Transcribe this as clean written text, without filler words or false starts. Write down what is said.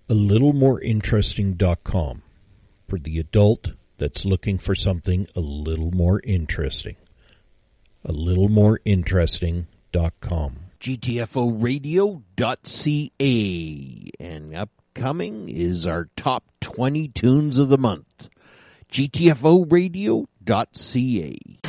AlittleMoreInteresting.com for the adult that's looking for something a little more interesting. AlittleMoreInteresting.com. GTFOradio.ca. And upcoming is our top 20 tunes of the month. GTFOradio.ca.